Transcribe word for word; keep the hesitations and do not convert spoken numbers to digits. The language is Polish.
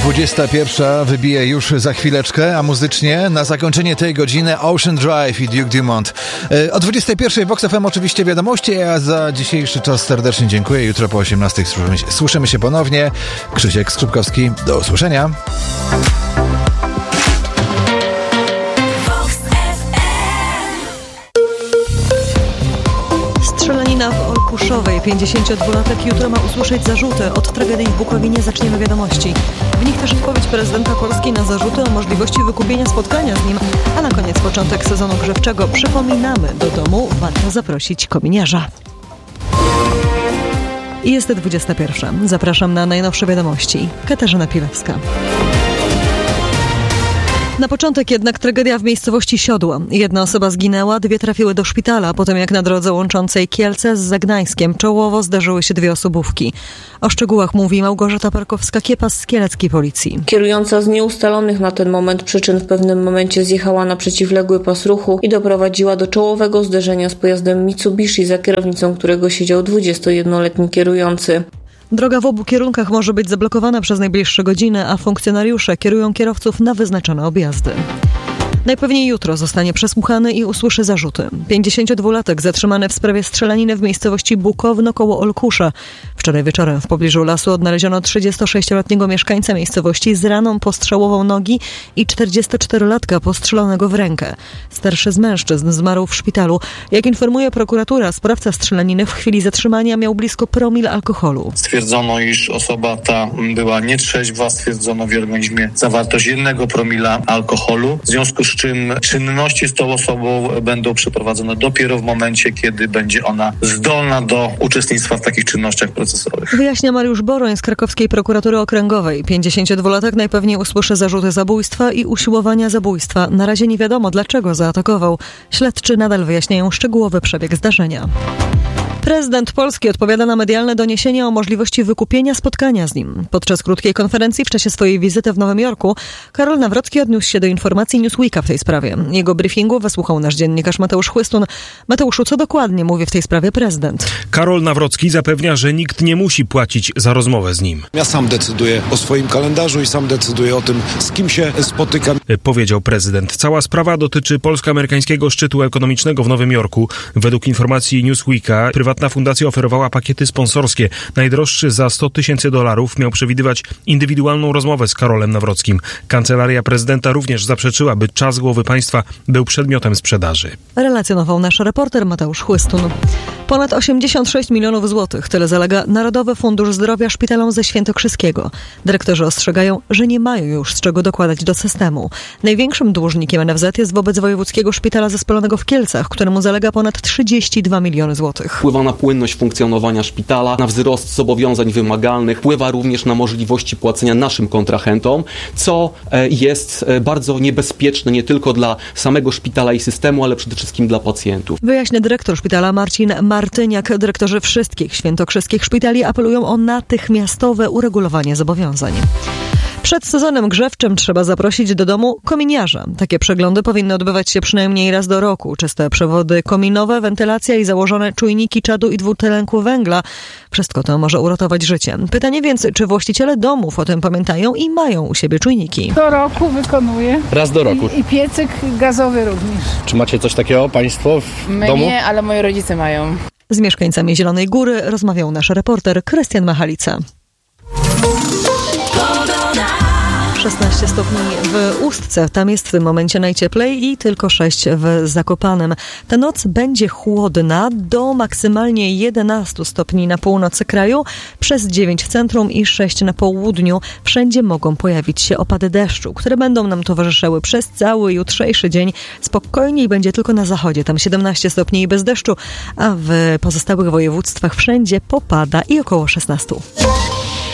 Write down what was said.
dwudziesta pierwsza wybije już za chwileczkę, a muzycznie na zakończenie tej godziny Ocean Drive i Duke Dumont. O dwudziestej pierwszej w Vox F M oczywiście wiadomości, a za dzisiejszy czas serdecznie dziękuję. Jutro po osiemnastej słyszymy się, słyszymy się ponownie. Krzysiek Skrzypkowski, do usłyszenia. Strzelanina w Olkuszowej. pięćdziesięciodwulatek jutro ma usłyszeć zarzuty. Od tragedii w Bukowinie zaczniemy wiadomości. W nich też odpowiedź prezydenta Polski na zarzuty o możliwości wykupienia spotkania z nim. A na koniec początek sezonu grzewczego. Przypominamy, do domu warto zaprosić kominiarza. I jest dwudziesta pierwsza. Zapraszam na najnowsze wiadomości. Katarzyna Pilewska. Na początek jednak tragedia w miejscowości Siodło. Jedna osoba zginęła, dwie trafiły do szpitala, po tym jak na drodze łączącej Kielce z Zagnańskiem czołowo zdarzyły się dwie osobówki. O szczegółach mówi Małgorzata Parkowska-Kiepas z kieleckiej policji. Kierująca z nieustalonych na ten moment przyczyn w pewnym momencie zjechała na przeciwległy pas ruchu i doprowadziła do czołowego zderzenia z pojazdem Mitsubishi, za kierownicą którego siedział dwudziestojednoletni kierujący. Droga w obu kierunkach może być zablokowana przez najbliższe godziny, a funkcjonariusze kierują kierowców na wyznaczone objazdy. Najpewniej jutro zostanie przesłuchany i usłyszy zarzuty. pięćdziesięciodwulatek zatrzymany w sprawie strzelaniny w miejscowości Bukowno koło Olkusza. Wczoraj wieczorem w pobliżu lasu odnaleziono trzydziestosześcioletniego mieszkańca miejscowości z raną postrzałową nogi i czterdziestoczterolatka postrzelonego w rękę. Starszy z mężczyzn zmarł w szpitalu. Jak informuje prokuratura, sprawca strzelaniny w chwili zatrzymania miał blisko promil alkoholu. Stwierdzono, iż osoba ta była nietrzeźwa, stwierdzono w organizmie zawartość jednego promila alkoholu. W związku z czym czynności z tą osobą będą przeprowadzone dopiero w momencie, kiedy będzie ona zdolna do uczestnictwa w takich czynnościach procesowych. Wyjaśnia Mariusz Boroń z krakowskiej prokuratury okręgowej. pięćdziesięciodwulatek najpewniej usłyszy zarzuty zabójstwa i usiłowania zabójstwa. Na razie nie wiadomo, dlaczego zaatakował. Śledczy nadal wyjaśniają szczegółowy przebieg zdarzenia. Prezydent Polski odpowiada na medialne doniesienia o możliwości wykupienia spotkania z nim. Podczas krótkiej konferencji w czasie swojej wizyty w Nowym Jorku Karol Nawrocki odniósł się do informacji Newsweeka w tej sprawie. Jego briefingu wysłuchał nasz dziennikarz Mateusz Chłystun. Mateuszu, co dokładnie mówi w tej sprawie prezydent? Karol Nawrocki zapewnia, że nikt nie musi płacić za rozmowę z nim. Ja sam decyduję o swoim kalendarzu i sam decyduję o tym, z kim się spotykam. Powiedział prezydent. Cała sprawa dotyczy polsko-amerykańskiego szczytu ekonomicznego w Nowym Jorku. Według informacji Newsweeka prywatna fundacja oferowała pakiety sponsorskie. Najdroższy za sto tysięcy dolarów miał przewidywać indywidualną rozmowę z Karolem Nawrockim. Kancelaria prezydenta również zaprzeczyła, by czas głowy państwa był przedmiotem sprzedaży. Relacjonował nasz reporter Mateusz Chłystun. Ponad osiemdziesiąt sześć milionów złotych. Tyle zalega Narodowy Fundusz Zdrowia szpitalom ze Świętokrzyskiego. Dyrektorzy ostrzegają, że nie mają już z czego dokładać do systemu. Największym dłużnikiem N F Z jest wobec Wojewódzkiego Szpitala Zespolonego w Kielcach, któremu zalega ponad trzydzieści dwa miliony złotych. Wpływa na płynność funkcjonowania szpitala, na wzrost zobowiązań wymagalnych, wpływa również na możliwości płacenia naszym kontrahentom, co jest bardzo niebezpieczne nie tylko dla samego szpitala i systemu, ale przede wszystkim dla pacjentów. Wyjaśnia dyrektor szpitala Marcin Martyniak. Dyrektorzy wszystkich świętokrzyskich szpitali apelują o natychmiastowe uregulowanie zobowiązań. Przed sezonem grzewczym trzeba zaprosić do domu kominiarza. Takie przeglądy powinny odbywać się przynajmniej raz do roku. Czyste przewody kominowe, wentylacja i założone czujniki czadu i dwutlenku węgla. Wszystko to może uratować życie. Pytanie więc, czy właściciele domów o tym pamiętają i mają u siebie czujniki? Do roku wykonuję. Raz do roku. I, i piecyk gazowy również. Czy macie coś takiego państwo w My domu? Nie, ale moi rodzice mają. Z mieszkańcami Zielonej Góry rozmawiał nasz reporter Krystian Machalica. szesnaście stopni w Ustce. Tam jest w tym momencie najcieplej i tylko sześć w Zakopanem. Ta noc będzie chłodna do maksymalnie jedenaście stopni na północy kraju, przez dziewięć w centrum i sześć na południu. Wszędzie mogą pojawić się opady deszczu, które będą nam towarzyszyły przez cały jutrzejszy dzień. Spokojniej będzie tylko na zachodzie, tam siedemnaście stopni i bez deszczu, a w pozostałych województwach wszędzie popada i około szesnaście.